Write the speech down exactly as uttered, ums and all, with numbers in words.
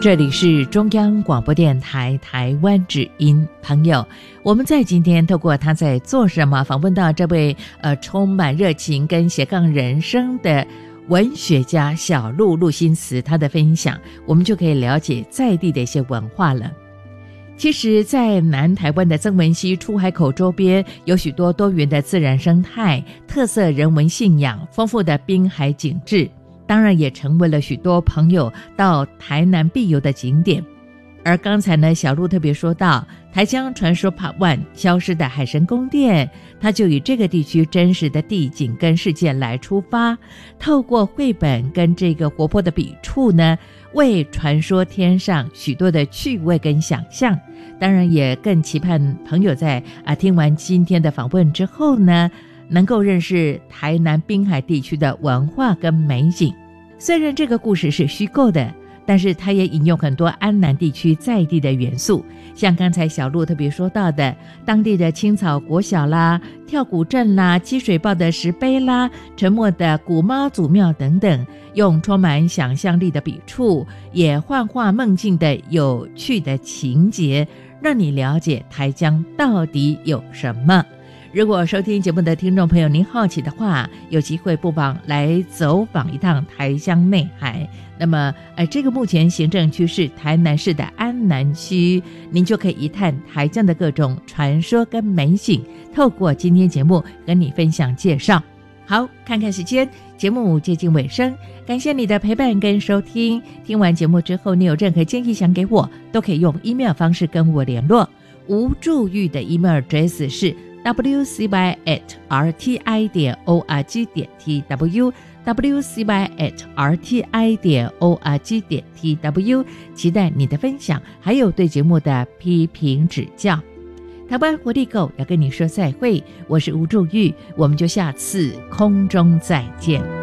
这里是中央广播电台台湾之音。朋友，我们在今天透过他在做什么访问到这位呃充满热情跟斜杠人生的文学家小鹿陆心慈，他的分享，我们就可以了解在地的一些文化了。其实在南台湾的曾文溪出海口周边有许多多元的自然生态、特色人文信仰、丰富的滨海景致，当然也成为了许多朋友到台南必游的景点。而刚才呢，小鹿特别说到台江传说 Part 一 消失的海神宫殿，他就以这个地区真实的地景跟事件来出发，透过绘本跟这个活泼的笔触呢，为传说添上许多的趣味跟想象。当然也更期盼朋友在啊听完今天的访问之后呢，能够认识台南滨海地区的文化跟美景。虽然这个故事是虚构的，但是它也引用很多安南地区在地的元素，像刚才小鹿特别说到的当地的青草国小啦、跳古镇啦、积水坝的石碑啦、沉默的古妈祖庙等等，用充满想象力的笔触，也幻化梦境的有趣的情节，让你了解台江到底有什么。如果收听节目的听众朋友您好奇的话，有机会不妨来走访一趟台江内海。那么呃，这个目前行政区是台南市的安南区，您就可以一探台江的各种传说跟美景，透过今天节目跟你分享介绍。好，看看时间，节目接近尾声，感谢你的陪伴跟收听。听完节目之后，你有任何建议想给我，都可以用 email 方式跟我联络。吴祝玉的 email address 是 w c y at r t i 点 o r g 点 t w w c y at r t i 点 o r g 点 t w， 期待你的分享，还有对节目的批评指教。台湾活力狗要跟你说再会，我是吴祝玉，我们就下次空中再见。